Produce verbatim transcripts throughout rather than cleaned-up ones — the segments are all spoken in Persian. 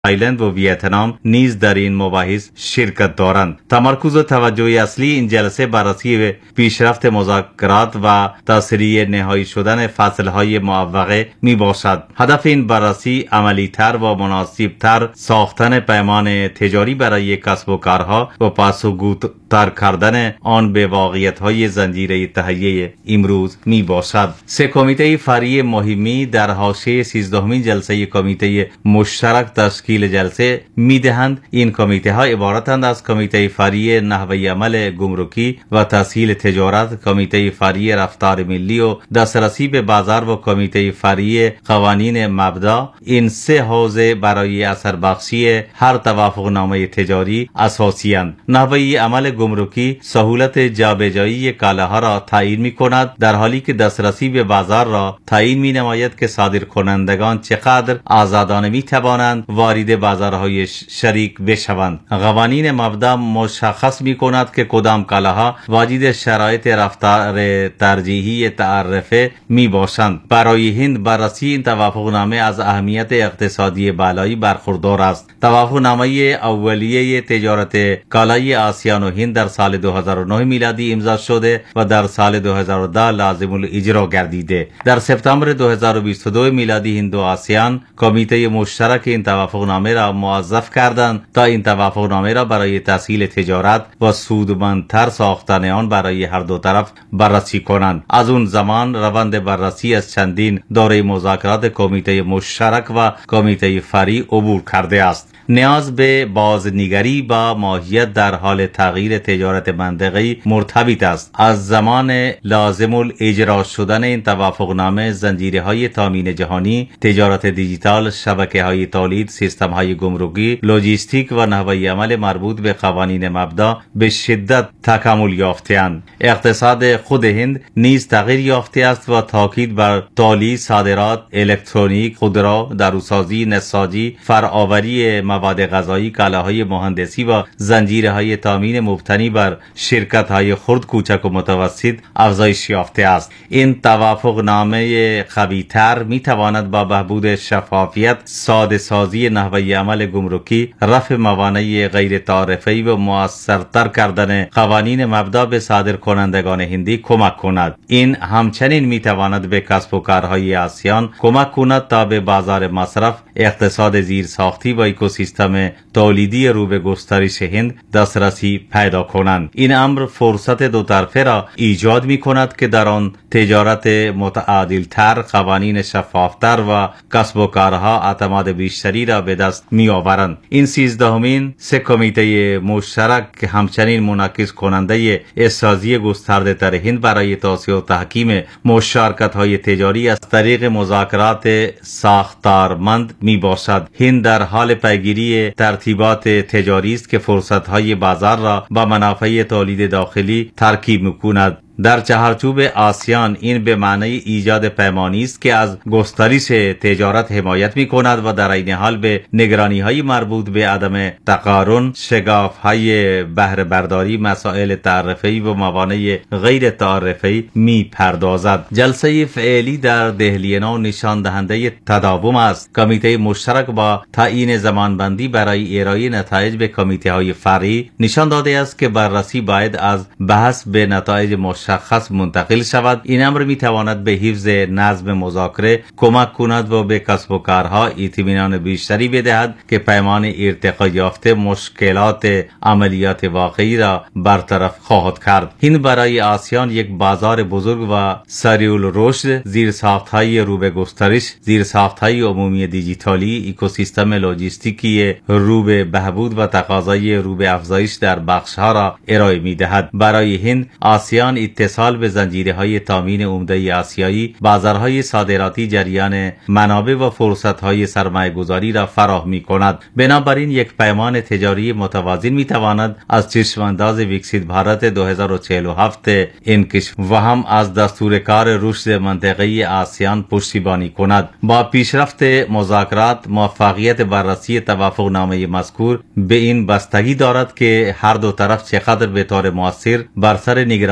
تایلند و ویتنام نیز در این مباحث شرکت دارند. تمرکز و توجه اصلی این جلسه بررسی پیشرفت مذاکرات و تسریع نهایی شدن فصلهای موفقه می باشد. هدف این بررسی عملی تر و مناسب تر ساختن پیمان تجاری برای کسب و کارها و پاسخگوتر کردن آن به واقعیت‌های زنجیره تهیه امروز می باشد. سه کمیته فرعی مهمی در حاشیه سیزدهمین جلسه کمیته مشترک تشکیل جلسه می دهند. این کمیته ها عبارتند از کمیته فرعی نحوه عمل گمرکی و تسهیل تجارت، کمیته فرعی رفتار ملی و دسترسی به بازار و کمیته فرعی قوانین مبدا. این سه حوزه برای اثر بخشی هر توافق نامه تجاری اساسی اند. نحوه عمل گمرکی سهولت جابجایی کالاها را تعیین می کند، در حالی که دسترسی به بازار را تعیین می نماید که صادر کنندگان چقدر آزادانه می توانند وارد بازارهای شریک بشوند. قوانین مبدا مشخص می کند که کدام کالاها واجد شرایط رفتار ترجیحی تعرفه می باشند. برای هند بررسی این توافقنامه از اهمیت اقتصادی بالایی برخوردار است. توافقنامه اولیه تجارت کالای آسیان و هند در سال دو هزار و نه میلادی امضا شده و در سال دو هزار و ده لازم الاجرا گردیده. در سپتامبر دو هزار و بیست و دو میلادی هند و آسیان کمیته مشترک این توافقنامه را موظف کردند تا این توافقنامه را برای تسهیل تجارت و سودمندتر ساختن آن برای هر دو طرف بررسی کنند. از اون زمان روند بررسی از چندین دوره مذاکرات کمیته مشترک و کمیته فرعی عبور کرده است. نیاز به بازنگری با ماهیت در حال تغییر تجارت منطقه‌ای مرتبط است. از زمان لازم الاجرا شدن این توافقنامه زنجیره‌های تامین جهانی، تجارت دیجیتال، شبکه‌های تولید، سیستم‌های گمرکی، لوجستیک و نحوه عمل مربوط به قوانین مبدا به شدت تکامل یافته‌اند. اقتصاد خود هند نیز تغییر یافته است و تاکید بر تولید، صادرات، الکترونیک، خودرو، داروسازی، نساجی، فرآوری مواد غذایی، کالاهای مهندسی و زنجیرهای تامین مبتنی بر شرکت‌های خرد، کوچک و متوسط افزایش یافته است. این توافقنامه قوی‌تر می‌تواند با بهبود شفافیت، ساده سازی نحوه عمل گمرکی، رفع موانع غیر تعرفه‌ای و مؤثرتر کردن قوانین مبدا به صادرکنندگان هندی کمک کند. این همچنین می‌تواند به کسب و کارهای آسیان کمک کند تا به بازار مصرف، اقتصاد زیرساختی و اکوسیستم تولیدی رو به گسترش هند دسترسی پیدا کنند. این امر فرصت دو طرفه را ایجاد می کند که در آن تجارت متعادل تر، قوانین شفافتر و کسب و کارها اعتماد بیشتری را به دست می آورند. این سیزدهمین سه کمیته مشترک همچنین منعکس کننده اسازی گسترده تر هند برای توسعه و تحکیم مشارکت های تجاری از طریق مذاکرات ساختارمند می باشد. هند در حال پیگیری ترتیبات تجاری است که فرصت های بازار را با منافع تولید داخلی ترکیب می کند. در چهارچوب آسیان این به معنی ایجاد پیمانی است که از گسترش تجارت حمایت می کند و در این حال به نگرانی های مربوط به عدم تقارن، شگاف های بهره برداری، مسائل تعرفه‌ای و موانع غیر تعرفه‌ای می پردازد. جلسه فعلی در دهلی نو نشان دهنده تداوم است. کمیته مشترک با تعیین زمانبندی برای ارائه نتایج به کمیته های فرعی نشان داده است که بررسی باید از بحث به نتایج مشخص منتقل شود. این امر می تواند به حفظ نظم مذاکره کمک کند و به کسب و کارها اطمینان بیشتری بدهد که پیمان ارتقا یافته مشکلات عملیات واقعی را برطرف خواهد کرد. هند برای آسیان یک بازار بزرگ و سریع الرشد، زیرساخت‌های رو به گسترش، زیرساخت‌های عمومی دیجیتالی، اکوسیستم لوجستیکی رو به بهبود و تقاضای رو به افزایش در بخش‌ها را ارائه می‌دهد. برای هند آسیان اتصال به زنجیره‌های تامین عمده آسیایی، بازارهای صادراتی، جریان منابع و فرصت‌های سرمایه‌گذاری را فراهم می‌کند. بنابراین یک پیمان تجاری متوازن می‌تواند از چشم‌انداز ویکسیت بھارت دو هزار و چهل و هفت انکش و هم از دستور کار رشد منطقه‌ای آسیان پشتیبانی کند. با پیشرفت مذاکرات، موفقیت بررسی توافقنامه مذکور به این بستگی دارد که هر دو طرف چقدر به طور مؤثر بر سر نگرانی‌های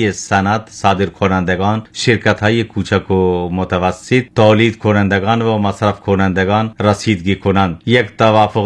های صنعت، صادر کنندگان، شرکت های کوچک و متوسط، تولید کنندگان و مصرف کنندگان رسیدگی کنند. یک توافق